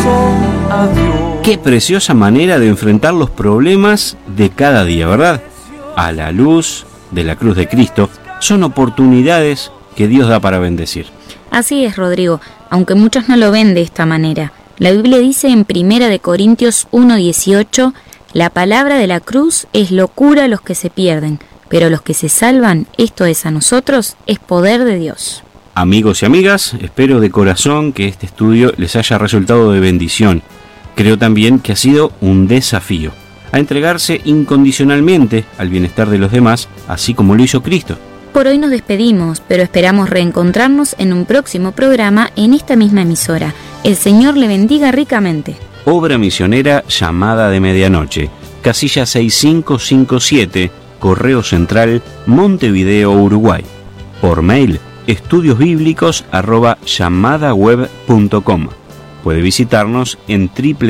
Qué preciosa manera de enfrentar los problemas de cada día, ¿verdad? A la luz de la cruz de Cristo, son oportunidades que Dios da para bendecir. Así es, Rodrigo, aunque muchos no lo ven de esta manera. La Biblia dice en 1 Corintios 1:18, la palabra de la cruz es locura a los que se pierden, pero los que se salvan, esto es a nosotros, es poder de Dios. Amigos y amigas, espero de corazón que este estudio les haya resultado de bendición. Creo también que ha sido un desafío a entregarse incondicionalmente al bienestar de los demás, así como lo hizo Cristo. Por hoy nos despedimos, pero esperamos reencontrarnos en un próximo programa en esta misma emisora. El Señor le bendiga ricamente. Obra misionera Llamada de Medianoche, casilla 6557, Correo Central, Montevideo, Uruguay. Por mail, estudiosbiblicos@llamadaweb.com. Puede visitarnos en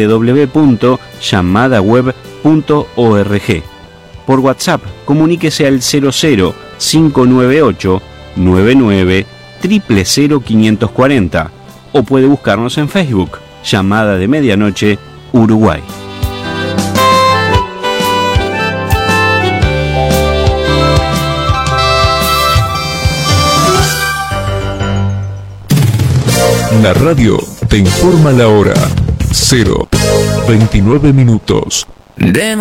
www.llamadaweb.org. Por WhatsApp, comuníquese al 00-598 99 000 540 o puede buscarnos en Facebook, Llamada de Medianoche, Uruguay. La radio te informa la hora. 0:29.